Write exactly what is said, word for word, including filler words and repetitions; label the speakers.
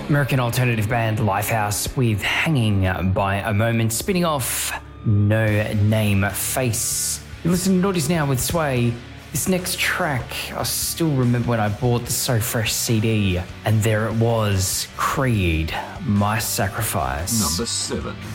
Speaker 1: American alternative band Lifehouse with Hanging by a Moment, spinning off No Name Face. You listen to Naughties Now with Sway. This next track, I still remember when I bought the So Fresh C D, and there it was, Creed, My Sacrifice.
Speaker 2: Number seven.